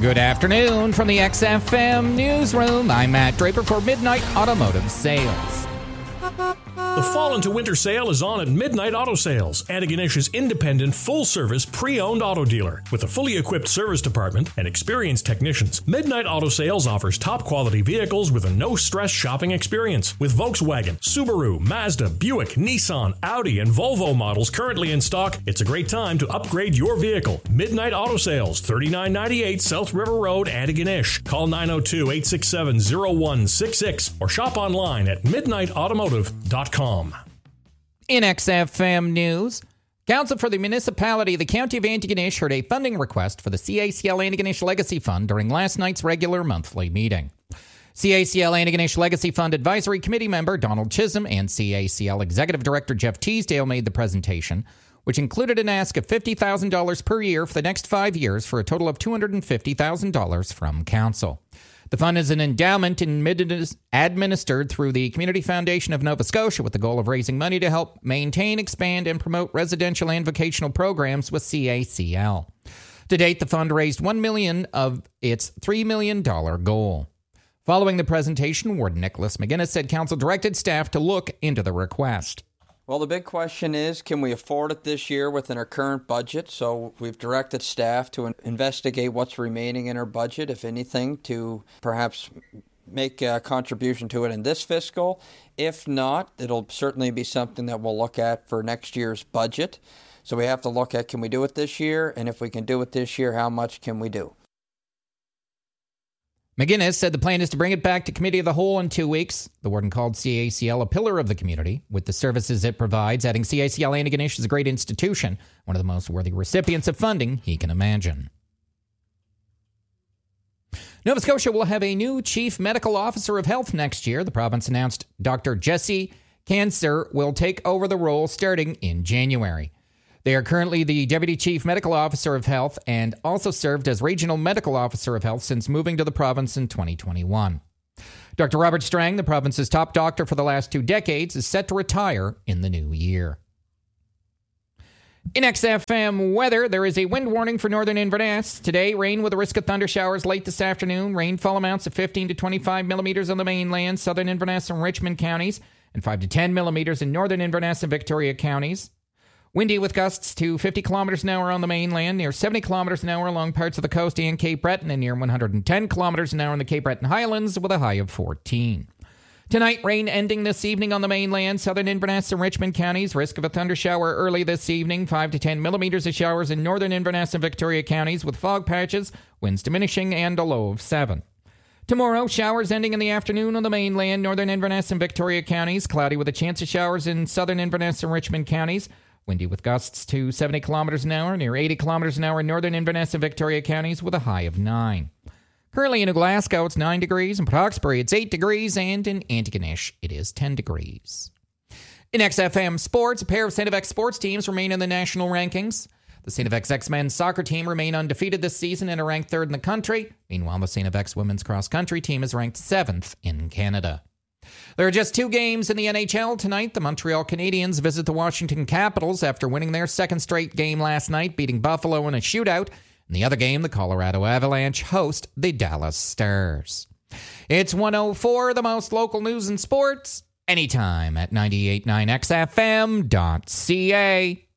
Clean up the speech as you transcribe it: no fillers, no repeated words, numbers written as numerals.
Good afternoon from the XFM newsroom. I'm Matt Draper for Midnight Automotive Sales. The fall into winter sale is on at Midnight Auto Sales, Antigonish's independent, full-service, pre-owned auto dealer. With a fully equipped service department and experienced technicians, Midnight Auto Sales offers top-quality vehicles with a no-stress shopping experience. With Volkswagen, Subaru, Mazda, Buick, Nissan, Audi, and Volvo models currently in stock, it's a great time to upgrade your vehicle. Midnight Auto Sales, 3998 South River Road, Antigonish. Call 902-867-0166 or shop online at midnightautomotive.com. In XFM News, Council for the Municipality of the County of Antigonish heard a funding request for the CACL Antigonish Legacy Fund during last night's regular monthly meeting. CACL Antigonish Legacy Fund Advisory Committee member Donald Chisholm and CACL Executive Director Jeff Teasdale made the presentation, which included an ask of $50,000 per year for the next 5 years for a total of $250,000 from Council. The fund is an endowment administered through the Community Foundation of Nova Scotia with the goal of raising money to help maintain, expand, and promote residential and vocational programs with CACL. To date, the fund raised $1 million of its $3 million goal. Following the presentation, Warden Nicholas McGinnis said Council directed staff to look into the request. Well, the big question is, can we afford it this year within our current budget? So we've directed staff to investigate what's remaining in our budget, if anything, to perhaps make a contribution to it in this fiscal. If not, it'll certainly be something that we'll look at for next year's budget. So we have to look at, can we do it this year? And if we can do it this year, how much can we do? McGinnis said the plan is to bring it back to Committee of the Whole in 2 weeks. The warden called CACL a pillar of the community with the services it provides, adding CACL Antigonish is a great institution, one of the most worthy recipients of funding he can imagine. Nova Scotia will have a new Chief Medical Officer of Health next year. The province announced Dr. Jesse Cancer will take over the role starting in January. They are currently the Deputy Chief Medical Officer of Health and also served as Regional Medical Officer of Health since moving to the province in 2021. Dr. Robert Strang, the province's top doctor for the last 2 decades, is set to retire in the new year. In XFM weather, there is a wind warning for northern Inverness. Today, rain with a risk of thunder showers late this afternoon. Rainfall amounts of 15 to 25 millimeters on the mainland, southern Inverness and Richmond counties, and 5 to 10 millimeters in northern Inverness and Victoria counties. Windy with gusts to 50 kilometers an hour on the mainland, near 70 kilometers an hour along parts of the coast and Cape Breton, and near 110 kilometers an hour in the Cape Breton Highlands with a high of 14. Tonight, rain ending this evening on the mainland, southern Inverness and Richmond counties. Risk of a thunder shower early this evening, 5 to 10 millimeters of showers in northern Inverness and Victoria counties with fog patches, winds diminishing, and a low of 7. Tomorrow, showers ending in the afternoon on the mainland, northern Inverness and Victoria counties. Cloudy with a chance of showers in southern Inverness and Richmond counties. Windy with gusts to 70 kilometers an hour, near 80 kilometers an hour in northern Inverness and Victoria counties with a high of 9. Currently in Glasgow, it's 9 degrees. In Port Hawkesbury, it's 8 degrees. And in Antigonish, it is 10 degrees. In XFM Sports, a pair of St. FX sports teams remain in the national rankings. The St. FX X-Men's soccer team remain undefeated this season and are ranked 3rd in the country. Meanwhile, the St. FX women's cross-country team is ranked 7th in Canada. There are just 2 games in the NHL tonight. The Montreal Canadiens visit the Washington Capitals after winning their 2nd straight game last night, beating Buffalo in a shootout. In the other game, the Colorado Avalanche host the Dallas Stars. It's 1:04, the most local news and sports, anytime at 98.9xfm.ca.